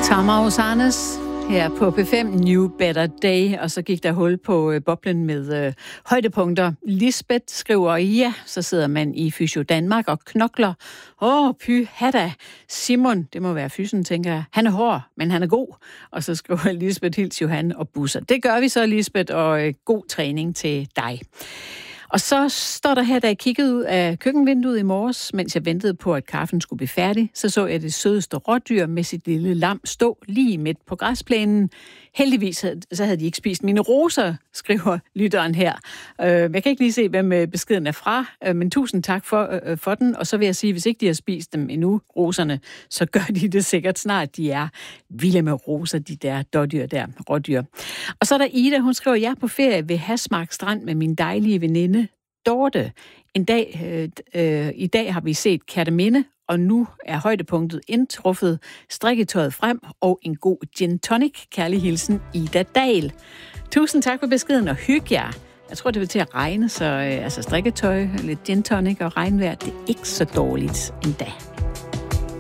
Tamara Osanes her på P5 New Better Day, og så gik der hul på boblen med højdepunkter. Lisbeth skriver, ja, så sidder man i Fysio Danmark og knokler. Py, hada. Simon, det må være fysen, tænker jeg. Han er hård, men han er god. Og så skriver Lisbeth, hils Johan og busser. Det gør vi så, Lisbeth, og god træning til dig. Og så står der her, da jeg kiggede ud af køkkenvinduet i morges, mens jeg ventede på, at kaffen skulle blive færdig, så jeg det sødeste rådyr med sit lille lam stå lige midt på græsplænen. Heldigvis så havde de ikke spist mine roser, skriver lytteren her. Jeg kan ikke lige se, hvem beskeden er fra, men tusind tak for den. Og så vil jeg sige, hvis ikke de har spist dem endnu, roserne, så gør de det sikkert snart. De er vilde med roser, de der dårdyr der, rådyr. Og så er der Ida, hun skriver, jeg er på ferie ved Hasmark Strand med min dejlige veninde Dorte. I dag har vi set Kerteminde, og nu er højdepunktet indtruffet, strikketøjet frem og en god gin tonic. Kærlig hilsen, Ida Dahl. Tusind tak for beskeden, og hygge jer. Jeg tror, det vil til at regne, så strikketøj, lidt gin tonic og regnvejr, det er ikke så dårligt endda.